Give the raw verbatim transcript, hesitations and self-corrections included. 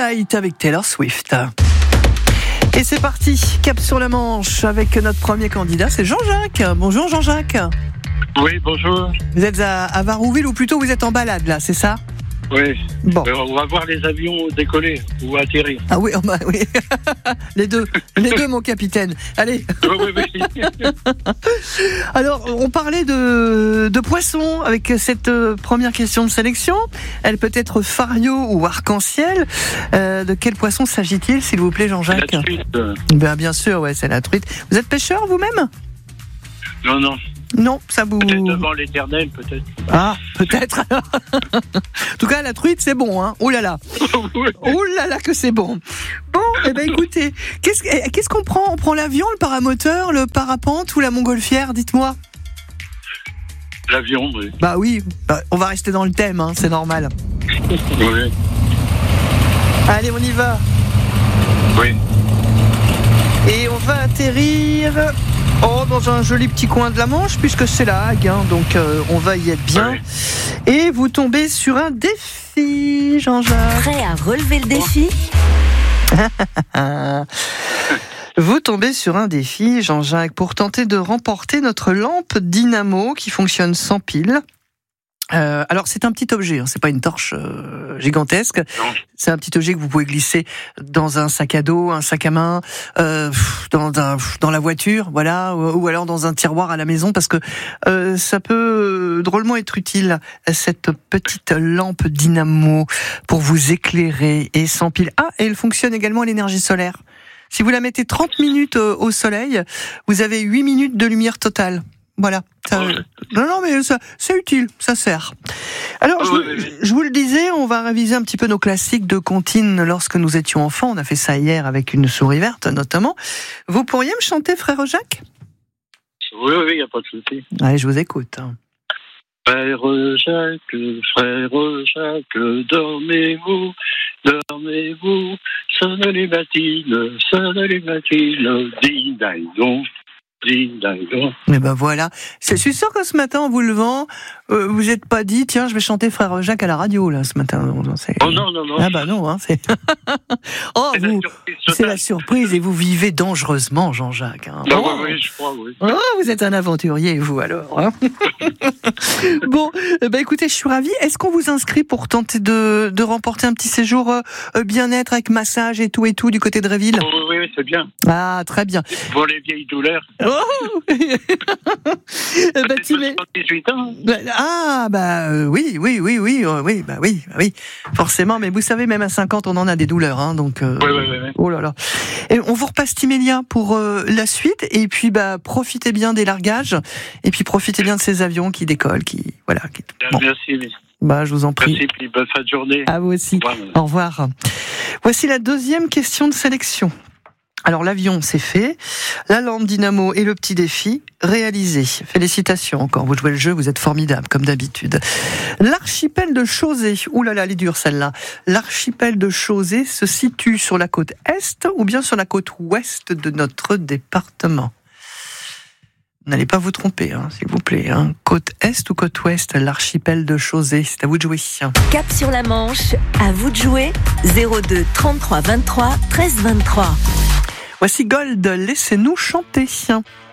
Moonlight avec Taylor Swift. Et c'est parti, cap sur la Manche avec notre premier candidat, c'est Jean-Jacques. Bonjour Jean-Jacques. Oui, bonjour. Vous êtes à, à Varouville ou plutôt vous êtes en balade là, c'est ça? Oui. Bon. Euh, on va voir les avions décoller ou atterrir. Ah oui, oh bah oui. les deux, les deux mon capitaine. Allez. Oui, oui, oui. Alors, on parlait de, de poissons avec cette euh, première question de sélection. Elle peut être fario ou arc-en-ciel. Euh, de quel poisson s'agit-il, s'il vous plaît, Jean-Jacques? La truite. Ben, bien sûr, ouais, c'est la truite. Vous êtes pêcheur vous-même? Non, non. Non, ça vous... Peut-être devant l'éternel, peut-être. Ah, peut-être. En tout cas, la truite, c'est bon, hein. Oh là là. Oh là là que c'est bon. Bon, eh ben écoutez, qu'est-ce, qu'est-ce qu'on prend? On prend l'avion, le paramoteur, le parapente ou la montgolfière? Dites-moi. L'avion, oui. Bah oui, bah, on va rester dans le thème, hein, c'est normal. Oui. Allez, on y va. Oui. Et on va atterrir... Oh, dans un joli petit coin de la Manche, puisque c'est la Hague, hein, donc euh, on va y être bien. Ouais. Et vous tombez sur un défi, Jean-Jacques. Prêt à relever le défi? Vous tombez sur un défi, Jean-Jacques, pour tenter de remporter notre lampe dynamo qui fonctionne sans pile. Euh, alors c'est un petit objet, hein, c'est pas une torche euh, gigantesque. Non. C'est un petit objet que vous pouvez glisser dans un sac à dos, un sac à main, euh, dans, un, dans la voiture, voilà, ou, ou alors dans un tiroir à la maison, parce que euh, ça peut drôlement être utile, cette petite lampe dynamo pour vous éclairer et sans pile. Ah, et elle fonctionne également à l'énergie solaire. Si vous la mettez trente minutes au soleil, vous avez huit minutes de lumière totale. Voilà. Ça, non, non, mais ça, c'est utile, ça sert. Alors, je, vous, je vous le disais, on va réviser un petit peu nos classiques de comptines lorsque nous étions enfants. On a fait ça hier avec une souris verte, notamment. Vous pourriez me chanter, frère Jacques? Oui, oui, il n'y a pas de souci. Allez, je vous écoute. Frère Jacques, frère Jacques, dormez-vous, dormez-vous, sonne les matines, sonne les matines, ding-dong. Mais ben voilà, je suis sûr que ce matin en vous levant, euh, vous n'êtes pas dit tiens je vais chanter frère Jacques à la radio là ce matin. C'est... Oh non non non. Ah bah non hein c'est. oh c'est, vous, la c'est la surprise et vous vivez dangereusement Jean-Jacques. Hein. Non, oh. oui, oui je crois oui. Oh, vous êtes un aventurier vous alors. Hein. Bon, bah écoutez je suis ravie. Est-ce qu'on vous inscrit pour tenter de de remporter un petit séjour euh, bien-être avec massage et tout et tout du côté de Réville? Oh, oui oui c'est bien. Ah très bien. Pour les vieilles douleurs. Oh bah, soixante-dix-huit ans. Ah bah euh, oui oui oui oui euh, oui bah oui oui forcément mais vous savez même à cinquante on en a des douleurs hein donc euh, oui, oui, oui, oui. Oh là là et on vous repasse Timélia pour euh, la suite et puis bah profitez bien des largages et puis profitez bien de ces avions qui décollent qui voilà qui... Bon. Merci oui. Bah je vous en prie. Merci puis bonne fin de journée. À vous aussi. Au revoir. Au revoir. Voici la deuxième question de sélection. Alors l'avion c'est fait, la lampe dynamo et le petit défi réalisé. Félicitations encore, vous jouez le jeu, vous êtes formidable comme d'habitude. L'archipel de Chausey, ouh là là, elle est dure celle-là. L'archipel de Chausey se situe sur la côte est ou bien sur la côte ouest de notre département. N'allez pas vous tromper, hein, s'il vous plaît. Hein. Côte est ou côte ouest, l'archipel de Chausey, c'est à vous de jouer. Cap sur la Manche, à vous de jouer. zéro deux trente-trois vingt-trois treize vingt-trois. Voici Gold, laissez-nous chanter.